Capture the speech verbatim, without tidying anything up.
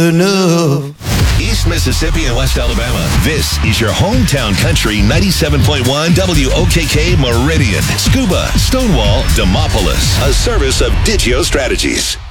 enough. East Mississippi and West Alabama. This is your hometown country ninety-seven point one W O K K Meridian. Scuba, Stonewall, Demopolis. A service of Digio Strategies.